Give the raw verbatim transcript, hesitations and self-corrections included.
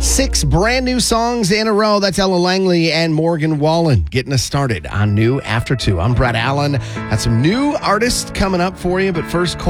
Six brand new songs in a row. That's Ella Langley and Morgan Wallen getting us started on New After Two. I'm Brett Allen. Got some new artists coming up for you, but first,